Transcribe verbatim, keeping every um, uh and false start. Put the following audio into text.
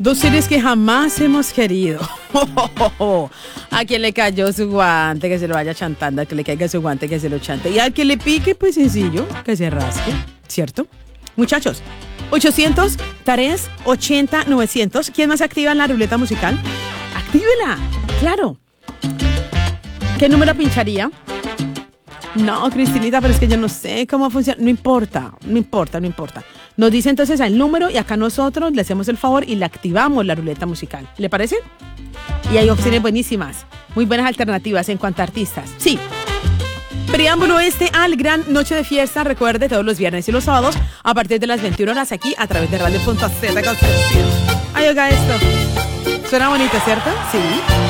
Dos seres que jamás hemos querido. A quien le cayó su guante, que se lo vaya chantando. A quien le caiga su guante, que se lo chante. Y al que le pique, pues sencillo, que se rasque. ¿Cierto? Muchachos, ochocientos, tres, ochenta, novecientos. ¿Quién más activa en la ruleta musical? ¡Actívela! ¡Claro! ¿Qué número pincharía? No, Cristinita, pero es que yo no sé cómo funciona. No importa, no importa, no importa. Nos dice entonces el número y acá nosotros le hacemos el favor y le activamos la ruleta musical. ¿Le parece? Y hay opciones buenísimas, muy buenas alternativas en cuanto a artistas. Sí. Preámbulo este al gran Noche de Fiesta. Recuerde, todos los viernes y los sábados a partir de las veintiuna horas aquí a través de radio punto z. Ay, oiga esto. Suena bonito, ¿cierto? Sí.